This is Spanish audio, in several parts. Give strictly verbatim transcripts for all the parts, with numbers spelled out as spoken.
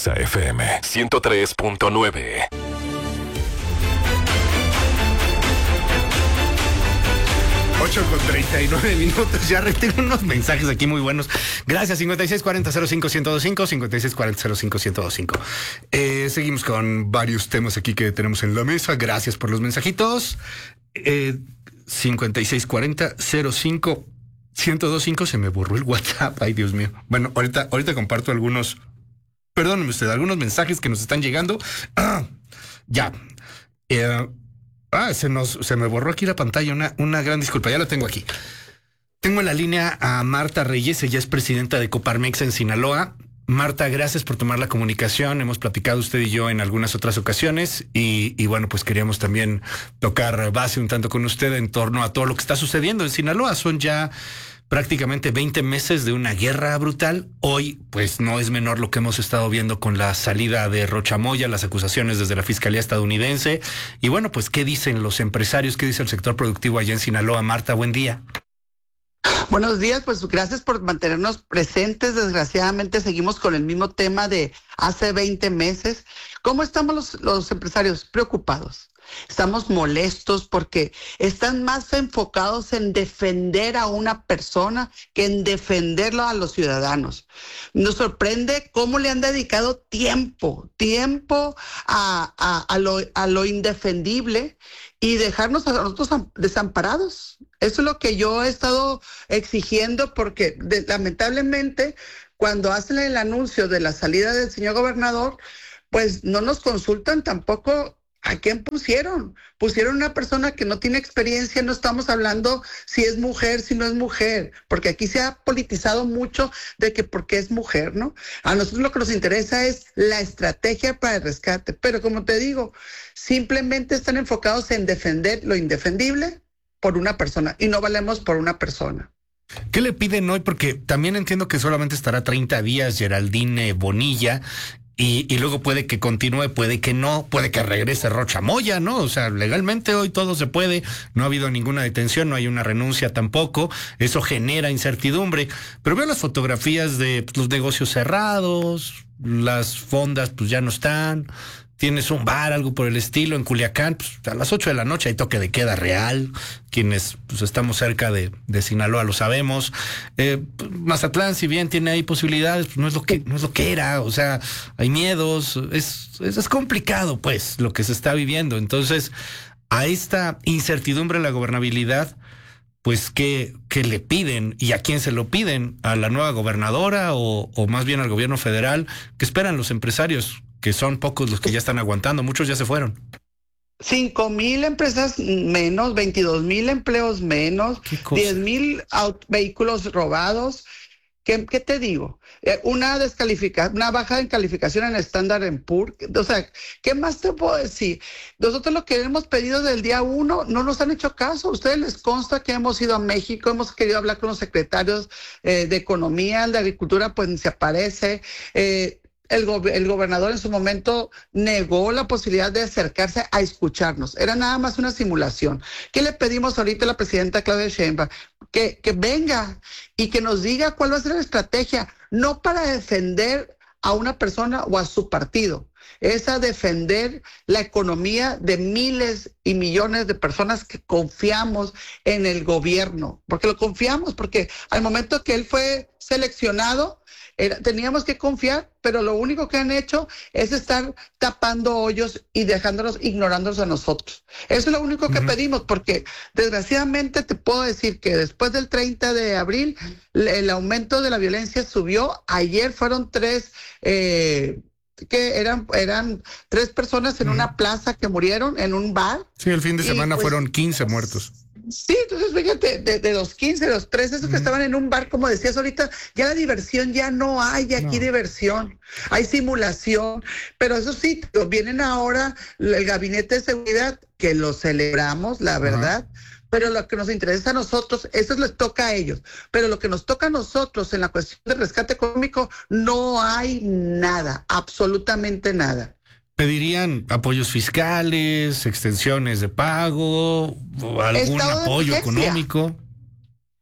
Exa F M ciento tres punto nueve. ocho con treinta y nueve minutos, ya tengo unos mensajes aquí muy buenos. Gracias, cincuenta y seis cuarenta cero cinco uno cero dos cinco, cincuenta y seis cuarenta cero cinco uno cero dos cinco. Eh, seguimos con varios temas aquí que tenemos en la mesa. Gracias por los mensajitos. Eh, cincuenta y seis cuarenta cero cinco uno cero dos cinco, se me borró el WhatsApp, ay Dios mío. Bueno, ahorita, ahorita comparto algunos, perdóneme usted, algunos mensajes que nos están llegando. Ah, ya. Eh, Ah, se nos, se me borró aquí la pantalla, una, una gran disculpa, ya lo tengo aquí. Tengo en la línea a Marta Reyes, ella es presidenta de Coparmex en Sinaloa. Marta, gracias por tomar la comunicación, hemos platicado usted y yo en algunas otras ocasiones y, y bueno, pues queríamos también tocar base un tanto con usted en torno a todo lo que está sucediendo en Sinaloa. Son ya prácticamente veinte meses de una guerra brutal. Hoy, pues no es menor lo que hemos estado viendo con la salida de Rocha Moya, las acusaciones desde la Fiscalía estadounidense. Y bueno, pues, ¿qué dicen los empresarios? ¿Qué dice el sector productivo allá en Sinaloa? Marta, buen día. Buenos días, pues gracias por mantenernos presentes. Desgraciadamente seguimos con el mismo tema de hace veinte meses. ¿Cómo estamos los, los empresarios? Preocupados. Estamos molestos porque están más enfocados en defender a una persona que en defenderlo a los ciudadanos. Nos sorprende cómo le han dedicado tiempo, tiempo a, a, a, lo, a lo indefendible y dejarnos a nosotros desamparados. Eso es lo que yo he estado exigiendo porque de, lamentablemente cuando hacen el anuncio de la salida del señor gobernador, pues no nos consultan tampoco. ¿A quién pusieron? Pusieron una persona que no tiene experiencia, no estamos hablando si es mujer, si no es mujer, porque aquí se ha politizado mucho de que porque es mujer, ¿no? A nosotros lo que nos interesa es la estrategia para el rescate, pero como te digo, simplemente están enfocados en defender lo indefendible por una persona y no valemos por una persona. ¿Qué le piden hoy? Porque también entiendo que solamente estará treinta días Geraldine Bonilla. Y, y luego puede que continúe, puede que no, puede que regrese Rocha Moya, ¿no? O sea, legalmente hoy todo se puede, no ha habido ninguna detención, no hay una renuncia tampoco, eso genera incertidumbre. Pero veo las fotografías de pues, los negocios cerrados, las fondas pues ya no están, tienes un bar, algo por el estilo, en Culiacán, pues a las ocho de la noche hay toque de queda real, quienes pues estamos cerca de, de Sinaloa lo sabemos. Eh, Mazatlán, si bien tiene ahí posibilidades, pues no es lo que, no es lo que era, o sea, hay miedos, es, es, es complicado pues lo que se está viviendo. Entonces, a esta incertidumbre de la gobernabilidad, pues ¿qué, qué le piden y a quién se lo piden? ¿A la nueva gobernadora o, o más bien al gobierno federal? ¿Qué esperan los empresarios? Que son pocos los que ya están aguantando, muchos ya se fueron. Cinco mil empresas menos, veintidós mil empleos menos, diez mil vehículos robados. ¿Qué, qué te digo? Eh, una descalificación, una baja en calificación en Standard and Poor's. O sea, ¿qué más te puedo decir? Nosotros lo que hemos pedido del día uno, no nos han hecho caso. A ustedes les consta que hemos ido a México, hemos querido hablar con los secretarios eh, de Economía, de Agricultura, pues ni se aparece. Eh, El, go el gobernador en su momento negó la posibilidad de acercarse a escucharnos. Era nada más una simulación. ¿Qué le pedimos ahorita a la presidenta Claudia Sheinbaum? Que, que venga y que nos diga cuál va a ser la estrategia, no para defender a una persona o a su partido, es a defender la economía de miles y millones de personas que confiamos en el gobierno, porque lo confiamos, porque al momento que él fue seleccionado, Era, teníamos que confiar, pero lo único que han hecho es estar tapando hoyos y dejándonos, ignorándonos a nosotros. Eso es lo único que uh-huh. pedimos, porque desgraciadamente te puedo decir que después del treinta de abril, el aumento de la violencia subió. Ayer fueron tres, eh, que eran, eran tres personas en uh-huh. una plaza que murieron en un bar. Sí, el fin de semana pues, fueron quince muertos. Sí, entonces fíjate, de, de los quince, de los trece, esos mm. que estaban en un bar, como decías ahorita, ya la diversión ya no hay aquí no. diversión, hay simulación, pero eso sí, vienen ahora el gabinete de seguridad, que lo celebramos, la verdad, uh-huh. pero lo que nos interesa a nosotros, eso les toca a ellos, pero lo que nos toca a nosotros en la cuestión de rescate económico, no hay nada, absolutamente nada. ¿Pedirían apoyos fiscales, extensiones de pago, o algún apoyo económico?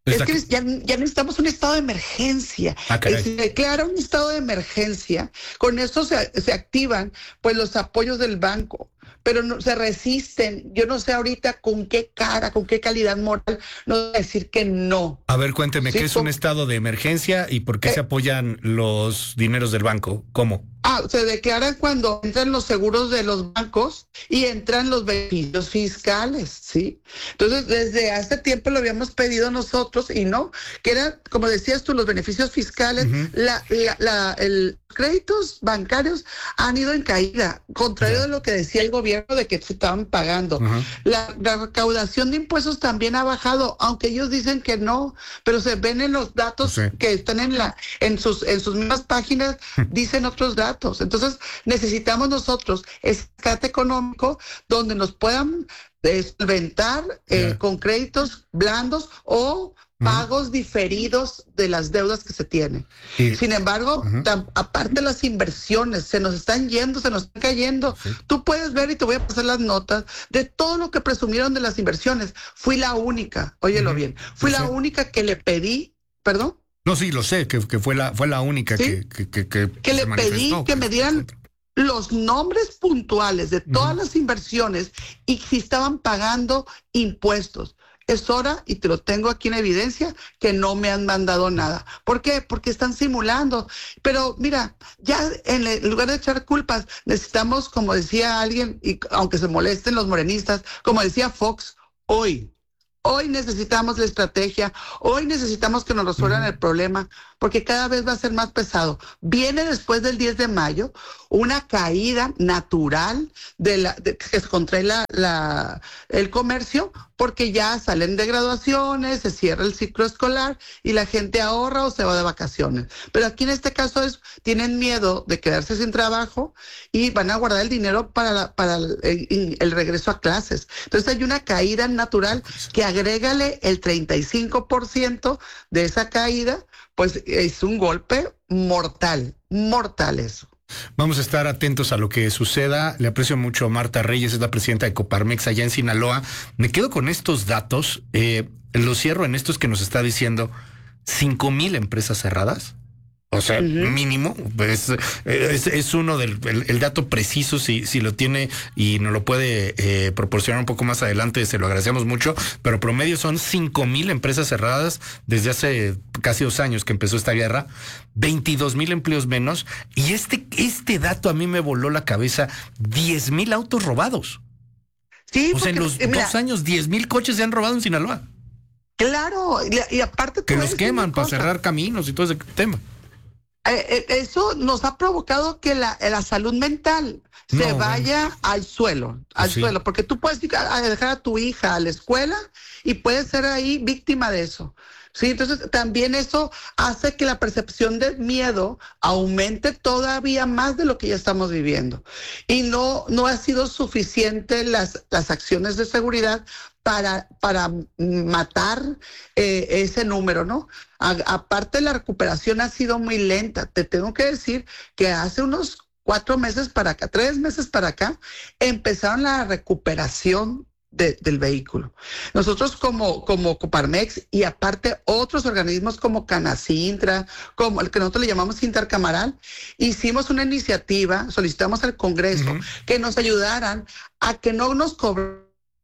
Es que ya, ya necesitamos un estado de emergencia. Ah, se declara un estado de emergencia. Con esto se, se activan pues los apoyos del banco, pero no, se resisten. Yo no sé ahorita con qué cara, con qué calidad moral no decir que no. A ver, cuénteme, ¿Sí? ¿qué es un estado de emergencia y por qué eh, se apoyan los dineros del banco? ¿Cómo? Ah, se declaran cuando entran los seguros de los bancos y entran los beneficios fiscales, ¿sí? Entonces, desde hace tiempo lo habíamos pedido nosotros y no, que eran, como decías tú, los beneficios fiscales, uh-huh. la, la, la, el créditos bancarios han ido en caída, contrario uh-huh. de lo que decía el gobierno de que se estaban pagando. Uh-huh. La, la recaudación de impuestos también ha bajado, aunque ellos dicen que no, pero se ven en los datos sí. que están en la, en sus, en sus mismas páginas, uh-huh. dicen otros datos. Entonces necesitamos nosotros escate económico donde nos puedan solventar eh, yeah. con créditos blandos o pagos uh-huh. diferidos de las deudas que se tienen. Sí. Sin embargo, uh-huh. tam, aparte las inversiones, se nos están yendo, se nos están cayendo. Sí. Tú puedes ver, y te voy a pasar las notas, de todo lo que presumieron de las inversiones. Fui la única, óyelo uh-huh. bien, fui sí. la única que le pedí, perdón. No, sí, lo sé, que, que fue la fue la única ¿Sí? que, que, que, que le pedí que me dieran los nombres puntuales de todas uh-huh. las inversiones y si estaban pagando impuestos. Es hora, y te lo tengo aquí en evidencia, que no me han mandado nada. ¿Por qué? Porque están simulando. Pero mira, ya en lugar de echar culpas, necesitamos, como decía alguien, y aunque se molesten los morenistas, como decía Fox, hoy. Hoy necesitamos la estrategia, hoy necesitamos que nos resuelvan el problema, porque cada vez va a ser más pesado. Viene después del diez de mayo una caída natural de la de, que se contrae la, la, el comercio, porque ya salen de graduaciones, se cierra el ciclo escolar y la gente ahorra o se va de vacaciones. Pero aquí en este caso es, tienen miedo de quedarse sin trabajo y van a guardar el dinero para, la, para el, el regreso a clases. Entonces hay una caída natural que agrégale el treinta y cinco por ciento de esa caída, pues es un golpe mortal, mortal eso. Vamos a estar atentos a lo que suceda. Le aprecio mucho a Marta Reyes, es la presidenta de Coparmex allá en Sinaloa. Me quedo con estos datos, eh, lo cierro en estos que nos está diciendo, cinco mil empresas cerradas. O sea, uh-huh. mínimo, pues, es, es uno del el, el dato preciso, si, si lo tiene y nos lo puede eh, proporcionar un poco más adelante, se lo agradecemos mucho, pero promedio son cinco mil empresas cerradas desde hace casi dos años que empezó esta guerra, veintidós mil empleos menos, y este, este dato a mí me voló la cabeza, diez mil autos robados. Sí, o sea, en los mira, dos años, diez mil coches se han robado en Sinaloa. Claro, y, y aparte... Que los queman para cerrar caminos y todo ese tema. Eh, eso nos ha provocado que la, la salud mental no, se vaya bueno. al suelo, al sí. suelo, porque tú puedes ir a dejar a tu hija a la escuela y puedes ser ahí víctima de eso. Sí, entonces también eso hace que la percepción de miedo aumente todavía más de lo que ya estamos viviendo. Y no, no ha sido suficiente las, las acciones de seguridad para, para matar eh, ese número, ¿no? A, aparte, la recuperación ha sido muy lenta. Te tengo que decir que hace unos cuatro meses para acá, tres meses para acá, empezaron la recuperación De, del vehículo. Nosotros como, como Coparmex y aparte otros organismos como Canacintra, como el que nosotros le llamamos Intercamaral, hicimos una iniciativa, solicitamos al Congreso uh-huh. que nos ayudaran a que no nos cobren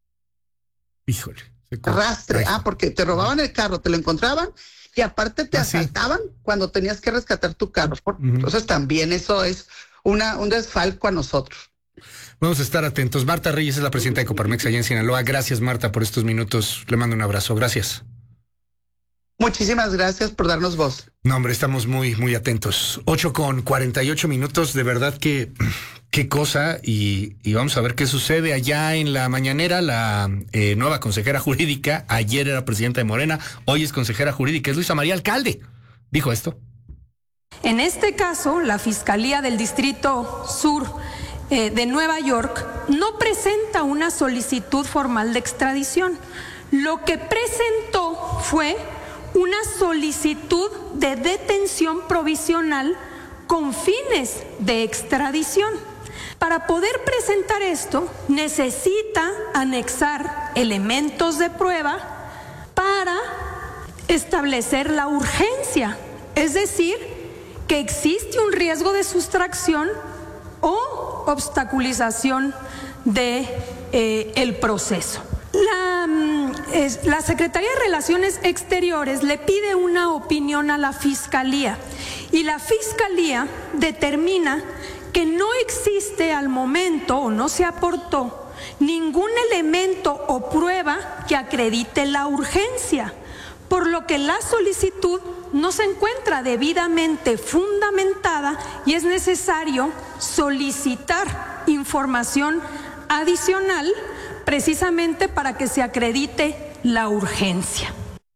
Híjole, rastre, ah, porque te robaban el carro, te lo encontraban y aparte te ah, asaltaban sí. cuando tenías que rescatar tu carro. Uh-huh. Entonces también eso es una, un desfalco a nosotros. Vamos a estar atentos. Marta Reyes es la presidenta de Coparmex allá en Sinaloa. Gracias, Marta, por estos minutos. Le mando un abrazo. Gracias. Muchísimas gracias por darnos voz. No, hombre, estamos muy, muy atentos. ocho con cuarenta y ocho minutos. De verdad que qué cosa. Y, y vamos a ver qué sucede allá en la mañanera. La eh, nueva consejera jurídica, ayer era presidenta de Morena, hoy es consejera jurídica, es Luisa María Alcalde. Dijo esto. En este caso, la Fiscalía del Distrito Sur Eh, de Nueva York no presenta una solicitud formal de extradición. Lo que presentó fue una solicitud de detención provisional con fines de extradición. Para poder presentar esto, necesita anexar elementos de prueba para establecer la urgencia, es decir, que existe un riesgo de sustracción o obstaculización de eh, el proceso. La, es, la Secretaría de Relaciones Exteriores le pide una opinión a la Fiscalía y la Fiscalía determina que no existe al momento o no se aportó ningún elemento o prueba que acredite la urgencia, por lo que la solicitud no se encuentra debidamente fundamentada y es necesario solicitar información adicional precisamente para que se acredite la urgencia.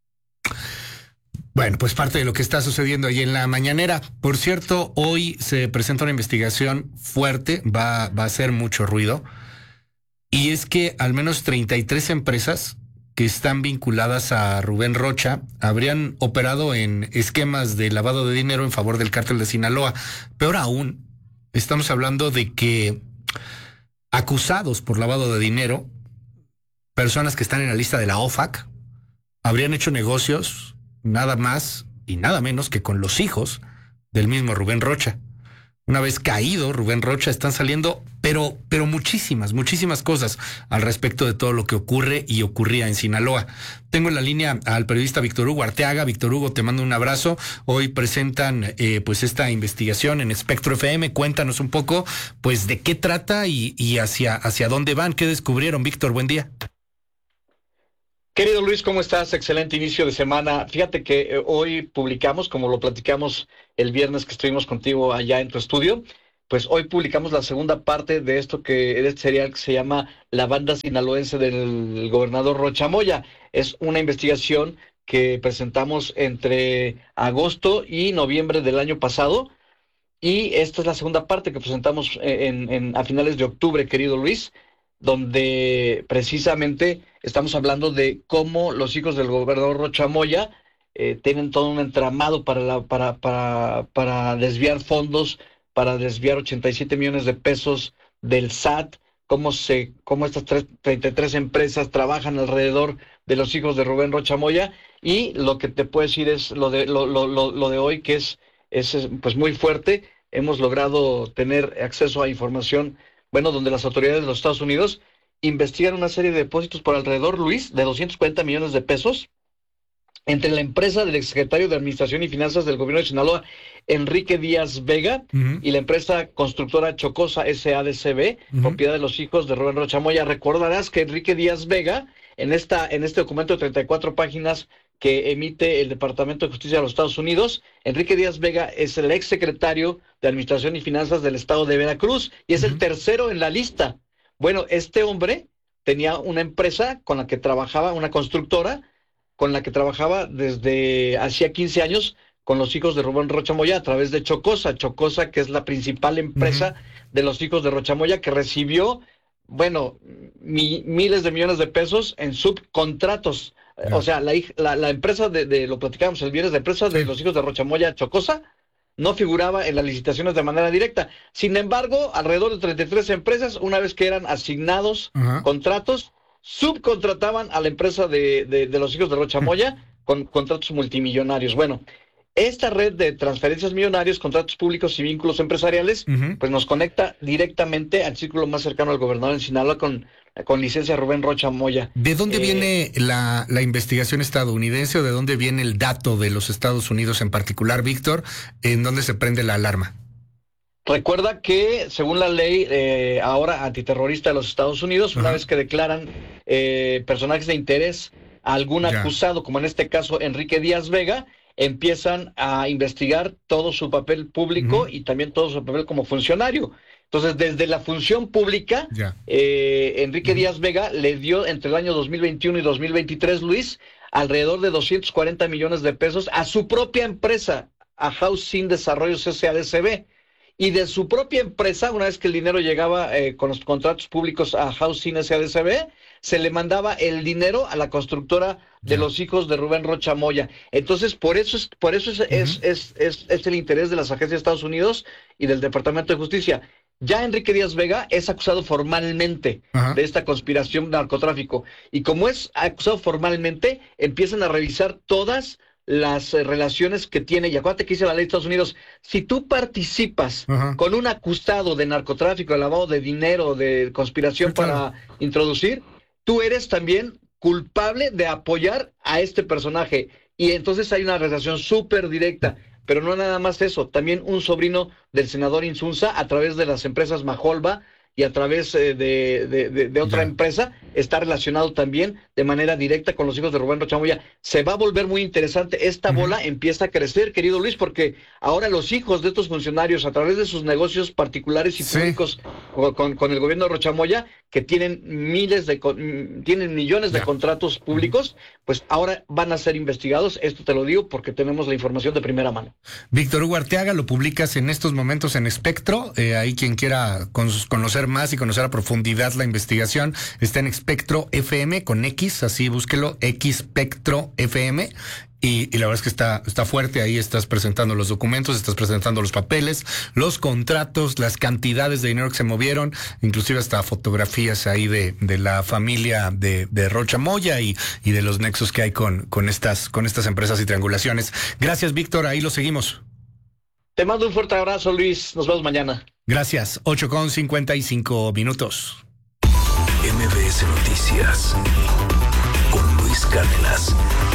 Bueno, pues parte de lo que está sucediendo ahí en la mañanera. Por cierto, hoy se presenta una investigación fuerte, va, va a hacer mucho ruido, y es que al menos treinta y tres empresas que están vinculadas a Rubén Rocha habrían operado en esquemas de lavado de dinero en favor del cártel de Sinaloa. Peor aún, estamos hablando de que acusados por lavado de dinero, personas que están en la lista de la O F A C, habrían hecho negocios nada más y nada menos que con los hijos del mismo Rubén Rocha. Una vez caído Rubén Rocha, están saliendo, pero, pero muchísimas, muchísimas cosas al respecto de todo lo que ocurre y ocurría en Sinaloa. Tengo en la línea al periodista Víctor Hugo Arteaga. Víctor Hugo, te mando un abrazo. Hoy presentan eh, pues esta investigación en Espectro F M. Cuéntanos un poco, pues, de qué trata y, y hacia, hacia dónde van, qué descubrieron. Víctor, buen día. Querido Luis, ¿cómo estás? Excelente inicio de semana. Fíjate que eh, hoy publicamos, como lo platicamos el viernes que estuvimos contigo allá en tu estudio, pues hoy publicamos la segunda parte de esto que de este serial que se llama La Banda Sinaloense del Gobernador Rocha Moya. Es una investigación que presentamos entre agosto y noviembre del año pasado, y esta es la segunda parte que presentamos en, en, a finales de octubre, querido Luis, donde precisamente estamos hablando de cómo los hijos del gobernador Rocha Moya eh, tienen todo un entramado para, la, para, para, para desviar fondos, para desviar ochenta y siete millones de pesos del S A T, cómo, se, cómo estas tres, treinta y tres empresas trabajan alrededor de los hijos de Rubén Rocha Moya. Y lo que te puedo decir es lo de, lo, lo, lo, lo de hoy, que es, es pues muy fuerte. Hemos logrado tener acceso a información, bueno, donde las autoridades de los Estados Unidos investigan una serie de depósitos por alrededor, Luis, de doscientos cuarenta millones de pesos entre la empresa del exsecretario de Administración y Finanzas del Gobierno de Sinaloa, Enrique Díaz Vega, uh-huh. y la empresa constructora Chocosa S A D C B, uh-huh. propiedad de los hijos de Rubén Rocha Moya. Recordarás que Enrique Díaz Vega, en esta en este documento de treinta y cuatro páginas que emite el Departamento de Justicia de los Estados Unidos, Enrique Díaz Vega es el exsecretario de Administración y Finanzas del Estado de Veracruz, y es uh-huh. el tercero en la lista. Bueno, este hombre tenía una empresa con la que trabajaba, una constructora, con la que trabajaba desde hacía quince años con los hijos de Rubén Rocha Moya a través de Chocosa. Chocosa, que es la principal empresa uh-huh. de los hijos de Rocha Moya, que recibió, bueno, mi, miles de millones de pesos en subcontratos. Uh-huh. O sea, la, la, la empresa de, de, lo platicábamos el viernes, la empresa de los hijos de Rocha Moya, Chocosa, no figuraba en las licitaciones de manera directa. Sin embargo, alrededor de treinta y tres empresas, una vez que eran asignados uh-huh. contratos, subcontrataban a la empresa de, de, de los hijos de Rocha Moya con contratos multimillonarios. Bueno, esta red de transferencias millonarias, contratos públicos y vínculos empresariales, uh-huh. pues nos conecta directamente al círculo más cercano al gobernador en Sinaloa con, con licencia Rubén Rocha Moya. ¿De dónde eh, viene la, la investigación estadounidense o de dónde viene el dato de los Estados Unidos en particular, Víctor? ¿En dónde se prende la alarma? Recuerda que según la ley eh, ahora antiterrorista de los Estados Unidos, uh-huh. una vez que declaran eh, personajes de interés a algún ya. acusado, como en este caso Enrique Díaz Vega, empiezan a investigar todo su papel público uh-huh. y también todo su papel como funcionario. Entonces, desde la función pública, eh, Enrique uh-huh. Díaz Vega le dio entre el año dos mil veintiuno y dos mil veintitrés, Luis, alrededor de doscientos cuarenta millones de pesos a su propia empresa, a Housing Desarrollos S A D C B. Y de su propia empresa, una vez que el dinero llegaba eh, con los contratos públicos a Housing S A D C B, se le mandaba el dinero a la constructora de los hijos de Rubén Rocha Moya. Entonces, por eso es, por eso es, uh-huh. es, es, es, es el interés de las agencias de Estados Unidos y del Departamento de Justicia. Ya Enrique Díaz Vega es acusado formalmente Ajá. de esta conspiración de narcotráfico. Y como es acusado formalmente, empiezan a revisar todas las eh, relaciones que tiene. Y acuérdate que dice la ley de Estados Unidos, si tú participas Ajá. con un acusado de narcotráfico, de lavado de dinero, de conspiración Sí, claro. para introducir, tú eres también culpable de apoyar a este personaje. Y entonces hay una relación súper directa. Pero no nada más eso, también un sobrino del senador Insunza, a través de las empresas Majolva y a través eh, de, de, de, de otra Ya. empresa, está relacionado también de manera directa con los hijos de Rubén Rocha Moya. Se va a volver muy interesante. Esta Ujú. bola empieza a crecer, querido Luis, porque ahora los hijos de estos funcionarios, a través de sus negocios particulares y Sí. públicos con, con, con el gobierno de Rocha Moya, que tienen miles de, con- tienen millones de Ya. contratos públicos, pues ahora van a ser investigados. Esto te lo digo porque tenemos la información de primera mano. Víctor Hugo Arteaga, lo publicas en estos momentos en Espectro. Eh, ahí quien quiera con- conocer más y conocer a profundidad la investigación está en Espectro F M con X, así búsquelo, X Spectro F M. Y, y la verdad es que está, está fuerte. Ahí estás presentando los documentos, estás presentando los papeles, los contratos, las cantidades de dinero que se movieron, inclusive hasta fotografías ahí de, de la familia de, de Rocha Moya y, y de los nexos que hay con, con, estas, con estas empresas y triangulaciones. Gracias, Víctor. Ahí lo seguimos. Te mando un fuerte abrazo, Luis. Nos vemos mañana. Gracias. ocho con cincuenta y cinco minutos. M B S Noticias con Luis Cárdenas.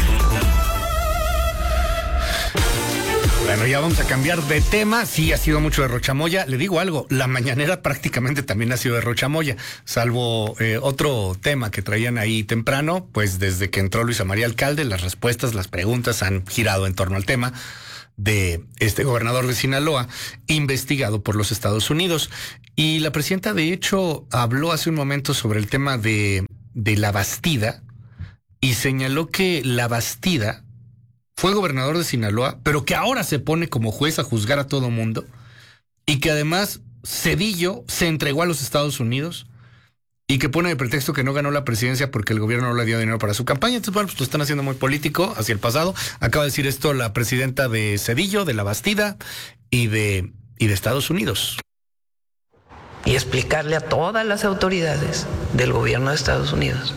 Bueno, ya vamos a cambiar de tema. Sí, ha sido mucho de Rocha Moya. Le digo algo, la mañanera prácticamente también ha sido de Rocha Moya, salvo eh, otro tema que traían ahí temprano, pues desde que entró Luisa María Alcalde, las respuestas, las preguntas han girado en torno al tema de este gobernador de Sinaloa, investigado por los Estados Unidos. Y la presidenta, de hecho, habló hace un momento sobre el tema de, de La Bastida y señaló que La Bastida fue gobernador de Sinaloa, pero que ahora se pone como juez a juzgar a todo mundo y que además Cedillo se entregó a los Estados Unidos y que pone de pretexto que no ganó la presidencia porque el gobierno no le dio dinero para su campaña. Entonces, bueno, pues lo están haciendo muy político hacia el pasado. Acaba de decir esto la presidenta de Cedillo, de La Bastida y de, y de Estados Unidos. Y explicarle a todas las autoridades del gobierno de Estados Unidos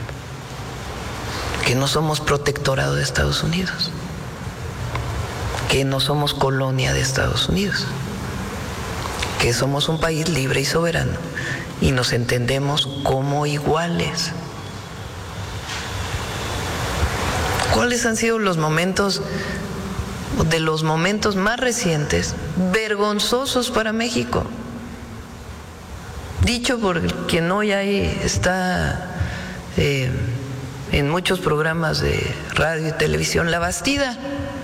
que no somos protectorado de Estados Unidos, que no somos colonia de Estados Unidos, que somos un país libre y soberano y nos entendemos como iguales. ¿Cuáles han sido los momentos, de los momentos más recientes, vergonzosos para México? Dicho por quien hoy ahí está eh, en muchos programas de radio y televisión, La Bastida,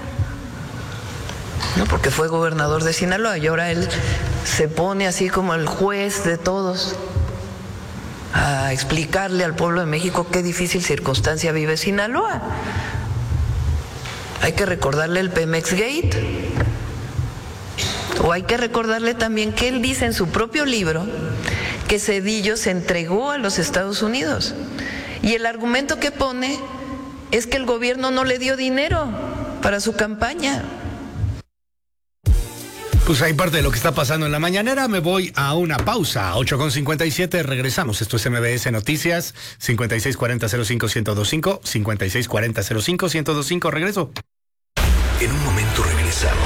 ¿no? Porque fue gobernador de Sinaloa y ahora él se pone así como el juez de todos a explicarle al pueblo de México qué difícil circunstancia vive Sinaloa. Hay que recordarle el Pemex Gate, o hay que recordarle también que él dice en su propio libro que Cedillo se entregó a los Estados Unidos. Y el argumento que pone es que el gobierno no le dio dinero para su campaña. Pues hay parte de lo que está pasando en la mañanera. Me voy a una pausa. ocho con cincuenta y siete, regresamos. Esto es M B S Noticias, cincuenta y seis cuarenta cero cinco uno cero cinco, cincuenta y seis cuarenta cero cinco uno cero cinco. Regreso. En un momento regresamos.